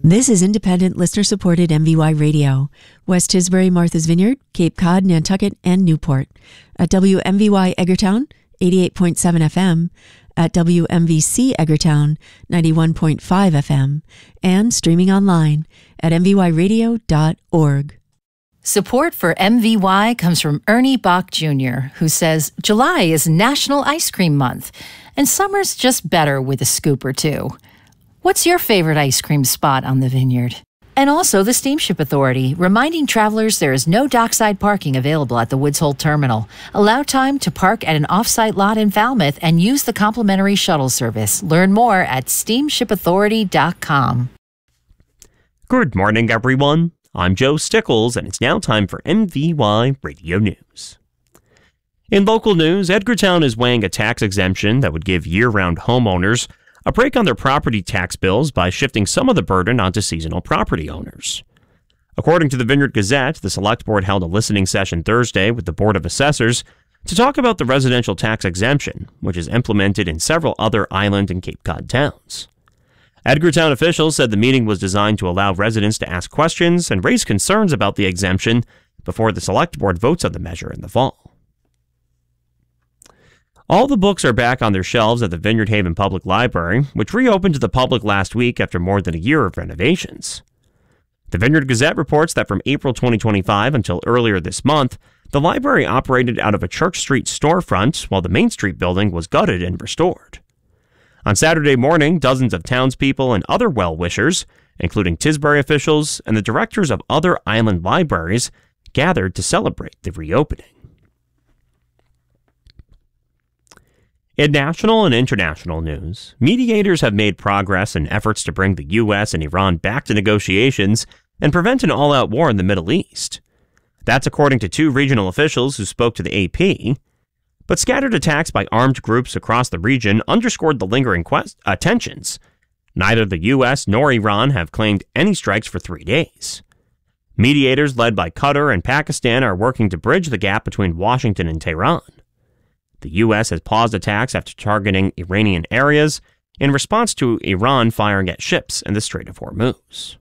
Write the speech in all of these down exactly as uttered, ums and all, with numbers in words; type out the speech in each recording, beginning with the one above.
This is independent listener-supported M V Y Radio. West Tisbury, Martha's Vineyard, Cape Cod, Nantucket, and Newport. At W M V Y Edgartown, eighty-eight point seven F M. At W M V C Edgartown, ninety-one point five F M. And streaming online at m v y radio dot org. Support for M V Y comes from Ernie Bach Junior, who says July is National Ice Cream Month, and summer's just better with a scoop or two. What's your favorite ice cream spot on the vineyard? And also the Steamship Authority, reminding travelers there is no dockside parking available at the Woods Hole Terminal. Allow time to park at an off-site lot in Falmouth and use the complimentary shuttle service. Learn more at steamship authority dot com. Good morning, everyone. I'm Joe Stickles, and it's now time for M V Y Radio News. In local news, Edgartown is weighing a tax exemption that would give year-round homeowners a break on their property tax bills by shifting some of the burden onto seasonal property owners. According to the Vineyard Gazette, the Select Board held a listening session Thursday with the Board of Assessors to talk about the residential tax exemption, which is implemented in several other island and Cape Cod towns. Edgartown officials said the meeting was designed to allow residents to ask questions and raise concerns about the exemption before the Select Board votes on the measure in the fall. All the books are back on their shelves at the Vineyard Haven Public Library, which reopened to the public last week after more than a year of renovations. The Vineyard Gazette reports that from April twenty twenty-five until earlier this month, the library operated out of a Church Street storefront while the Main Street building was gutted and restored. On Saturday morning, dozens of townspeople and other well-wishers, including Tisbury officials and the directors of other island libraries, gathered to celebrate the reopening. In national and international news, mediators have made progress in efforts to bring the U S and Iran back to negotiations and prevent an all-out war in the Middle East. That's according to two regional officials who spoke to the A P. But scattered attacks by armed groups across the region underscored the lingering quest- uh, tensions. Neither the U S nor Iran have claimed any strikes for three days. Mediators led by Qatar and Pakistan are working to bridge the gap between Washington and Tehran. The U S has paused attacks after targeting Iranian areas in response to Iran firing at ships in the Strait of Hormuz.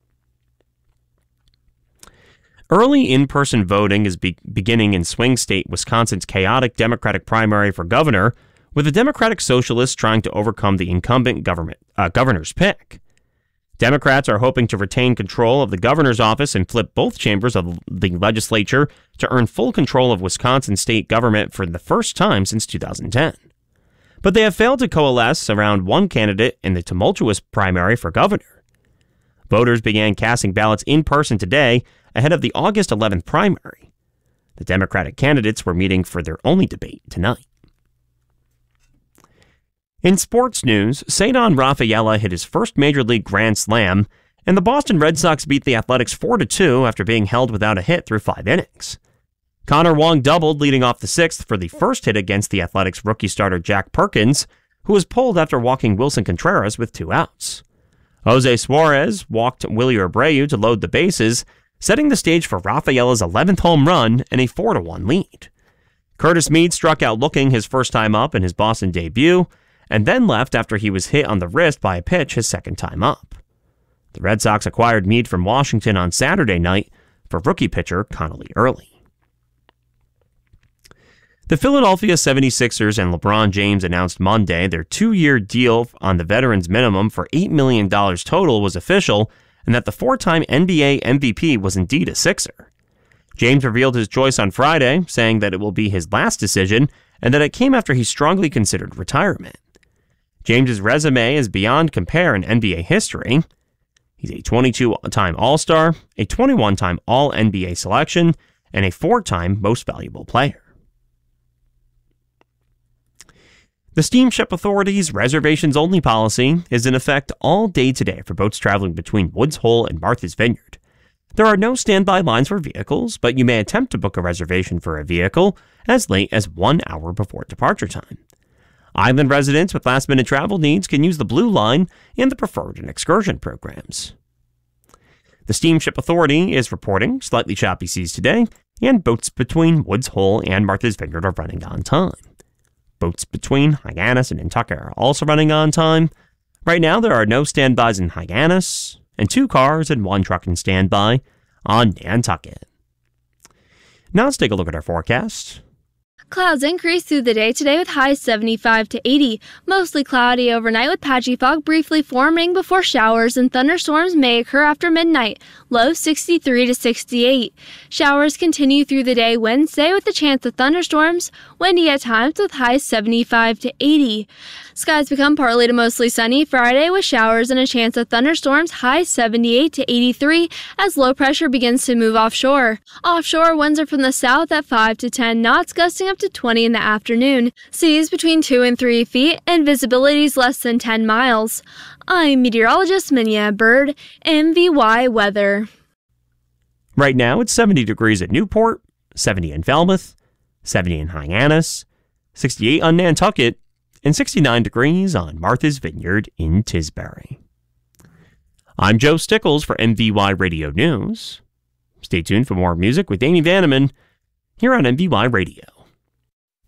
Early in-person voting is be- beginning in swing state Wisconsin's chaotic Democratic primary for governor, with the Democratic Socialists trying to overcome the incumbent government uh, governor's pick. Democrats are hoping to retain control of the governor's office and flip both chambers of the legislature to earn full control of Wisconsin state government for the first time since two thousand ten. But they have failed to coalesce around one candidate in the tumultuous primary for governor. Voters began casting ballots in person today ahead of the August eleventh primary. The Democratic candidates were meeting for their only debate tonight. In sports news, Ceddanne Rafaela hit his first Major League Grand Slam, and the Boston Red Sox beat the Athletics four to two after being held without a hit through five innings. Connor Wong doubled, leading off the sixth for the first hit against the Athletics rookie starter Jack Perkins, who was pulled after walking Wilson Contreras with two outs. Jose Suarez walked Willie Abreu to load the bases, setting the stage for Rafaela's eleventh home run and a four to one lead. Curtis Mead struck out looking his first time up in his Boston debut, and then left after he was hit on the wrist by a pitch his second time up. The Red Sox acquired Mead from Washington on Saturday night for rookie pitcher Connolly Early. The Philadelphia seventy-sixers and LeBron James announced Monday their two-year deal on the veterans minimum for eight million dollars total was official, and that the four-time N B A M V P was indeed a Sixer. James revealed his choice on Friday, saying that it will be his last decision and that it came after he strongly considered retirement. James's resume is beyond compare in N B A history. He's a twenty-two-time All-Star, a twenty-one-time All-N B A selection, and a four-time Most Valuable Player. The Steamship Authority's reservations-only policy is in effect all day today for boats traveling between Woods Hole and Martha's Vineyard. There are no standby lines for vehicles, but you may attempt to book a reservation for a vehicle as late as one hour before departure time. Island residents with last-minute travel needs can use the Blue Line and the Preferred and Excursion programs. The Steamship Authority is reporting slightly choppy seas today, and boats between Woods Hole and Martha's Vineyard are running on time. Boats between Hyannis and Nantucket are also running on time. Right now, there are no standbys in Hyannis, and two cars and one truck in standby on Nantucket. Now let's take a look at our forecast. Clouds increase through the day today with highs seventy-five to eighty. Mostly cloudy overnight with patchy fog briefly forming before showers, and thunderstorms may occur after midnight. Low sixty-three to sixty-eight. Showers continue through the day Wednesday with a chance of thunderstorms. Windy at times with highs seventy-five to eighty. Skies become partly to mostly sunny Friday with showers and a chance of thunderstorms. Highs seventy-eight to eighty-three as low pressure begins to move offshore. Offshore winds are from the south at five to ten knots, gusting up to twenty in the afternoon. Seas between two and three feet and visibilities less than ten miles. I'm meteorologist Minya Bird, M V Y Weather. Right now it's seventy degrees at Newport, seventy in Falmouth, seventy in Hyannis, sixty-eight on Nantucket, and sixty-nine degrees on Martha's Vineyard in Tisbury. I'm Joe Stickles for M V Y Radio News. Stay tuned for more music with Danny Vanneman here on M V Y Radio.